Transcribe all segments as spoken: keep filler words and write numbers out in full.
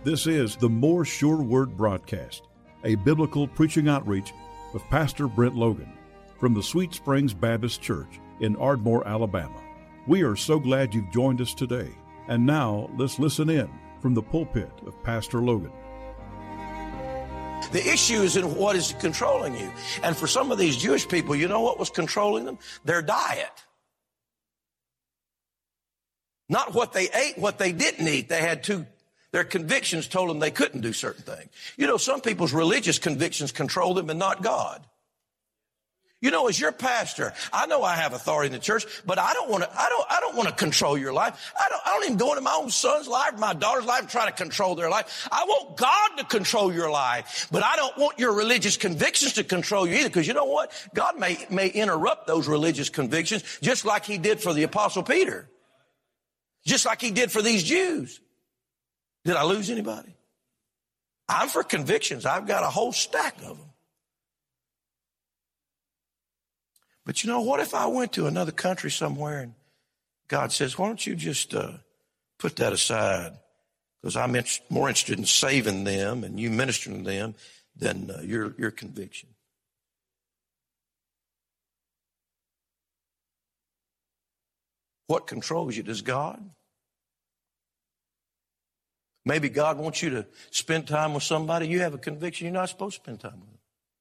This is the More Sure Word broadcast, a biblical preaching outreach with Pastor Brent Logan from the Sweet Springs Baptist Church in Ardmore, Alabama. We are so glad you've joined us today. And now let's listen in from the pulpit of Pastor Logan. The issue is in what is controlling you. And for some of these Jewish people, you know what was controlling them? Their diet. Not what they ate, what they didn't eat. They had two, their convictions told them they couldn't do certain things. You know, some people's religious convictions control them and not God. You know, as your pastor, I know I have authority in the church, but I don't want to, I don't, I don't want to control your life. I don't, I don't even go into my own son's life, my daughter's life, and try to control their life. I want God to control your life, but I don't want your religious convictions to control you either, because you know what? God may, may interrupt those religious convictions just like he did for the Apostle Peter. Just like he did for these Jews. Did I lose anybody? I'm for convictions. I've got a whole stack of them. But you know, what if I went to another country somewhere and God says, why don't you just uh, put that aside? Because I'm in- more interested in saving them and you ministering to them than uh, your, your conviction. What controls you? Does God? Maybe God wants you to spend time with somebody. You have a conviction you're not supposed to spend time with them.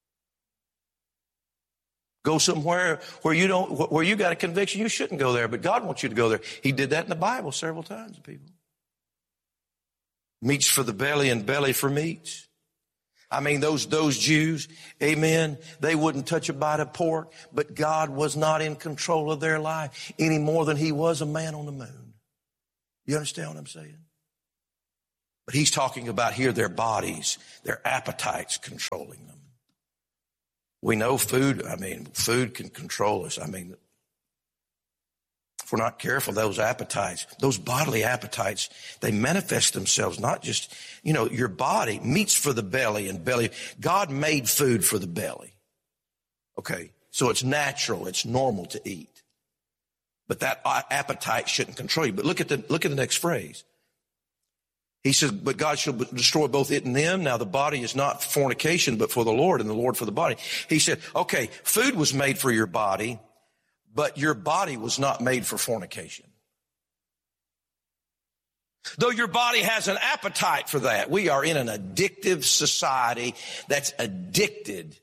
Go somewhere where you don't, where you got a conviction you shouldn't go there, but God wants you to go there. He did that in the Bible several times, people. Meats for the belly and belly for meats. I mean, those, those Jews, amen, they wouldn't touch a bite of pork, but God was not in control of their life any more than he was a man on the moon. You understand what I'm saying? But he's talking about here their bodies, their appetites controlling them. We know food, I mean, food can control us. I mean, if we're not careful, those appetites, those bodily appetites, they manifest themselves, not just, you know, your body, meats for the belly and belly. God made food for the belly. Okay, so it's natural, it's normal to eat. But that appetite shouldn't control you. But look at the, look at the next phrase. He says, but God shall destroy both it and them. Now the body is not fornication, but for the Lord, and the Lord for the body. He said, okay, food was made for your body, but your body was not made for fornication. Though your body has an appetite for that. We are in an addictive society that's addicted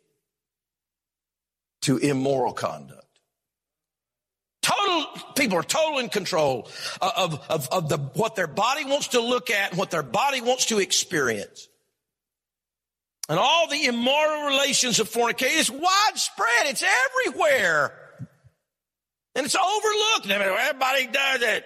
to immoral conduct. Total, people are total in control of, of, of the, what their body wants to look at and what their body wants to experience. And all the immoral relations of fornication is widespread. It's everywhere. And it's overlooked. I mean, everybody does it.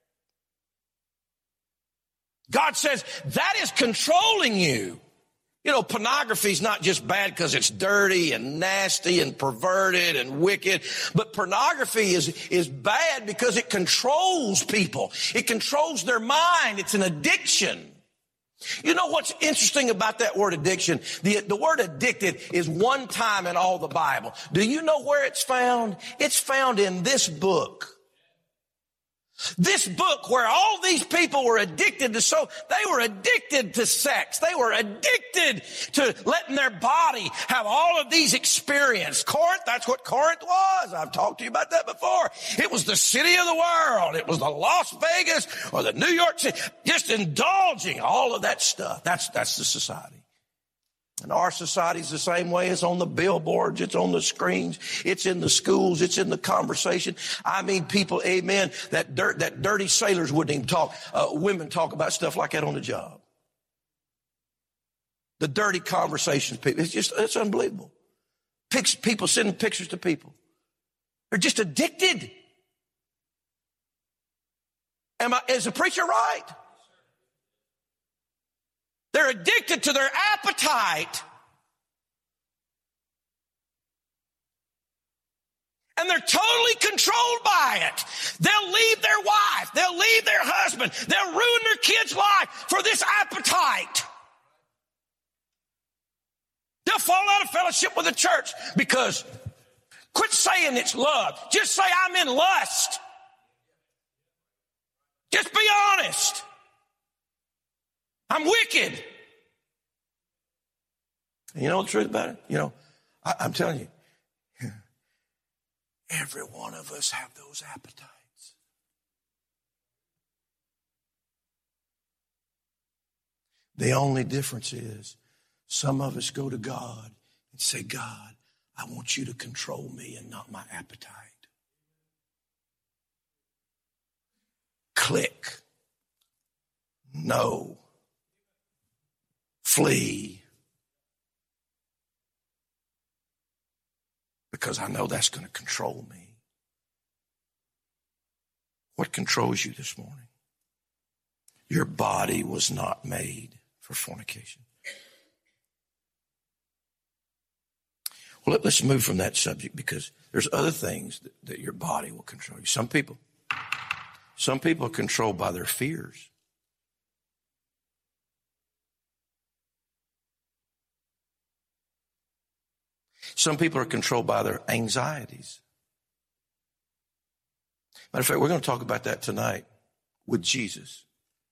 God says that is controlling you. You know, pornography is not just bad because it's dirty and nasty and perverted and wicked, but pornography is, is bad because it controls people. It controls their mind. It's an addiction. You know what's interesting about that word addiction? The, the word addicted is one time in all the Bible. Do you know where it's found? It's found in this book. This book where all these people were addicted to, so they were addicted to sex. They were addicted to letting their body have all of these experiences. Corinth, that's what Corinth was. I've talked to you about that before. It was the city of the world. It was the Las Vegas or the New York City, just indulging all of that stuff. That's, that's the society. And our society's the same way. It's on the billboards. It's on the screens. It's in the schools. It's in the conversation. I mean, people, amen, that dirt, that dirty sailors wouldn't even talk. Uh, women talk about stuff like that on the job. The dirty conversations, people. It's just, it's unbelievable. Pics, people sending pictures to people. They're just addicted. Am I, is the preacher right? They're addicted to their appetite. And they're totally controlled by it. They'll leave their wife. They'll leave their husband. They'll ruin their kid's life for this appetite. They'll fall out of fellowship with the church because quit saying it's love. Just say I'm in lust. Just be honest. I'm wicked. And you know the truth about it? You know, I, I'm telling you, every one of us have those appetites. The only difference is some of us go to God and say, God, I want you to control me and not my appetite. Click. No. Flee. Because I know that's going to control me. What controls you this morning? Your body was not made for fornication. Well, let's move from that subject because there's other things that, that your body will control you. Some people, some people are controlled by their fears. Some people are controlled by their anxieties. Matter of fact, we're going to talk about that tonight with Jesus.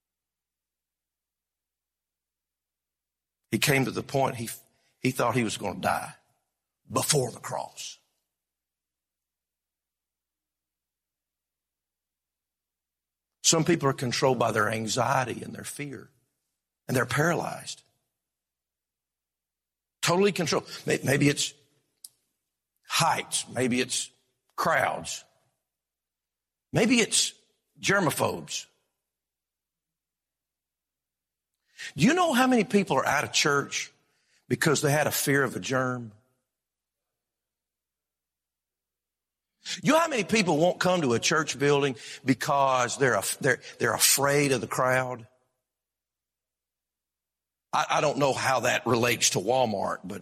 He came to the point he, he thought he was going to die before the cross. Some people are controlled by their anxiety and their fear, and they're paralyzed. Totally controlled. Maybe it's heights. Maybe it's crowds. Maybe it's germaphobes. Do you know how many people are out of church because they had a fear of a germ? You know how many people won't come to a church building because they're they're they're afraid of the crowd? I, I don't know how that relates to Walmart, but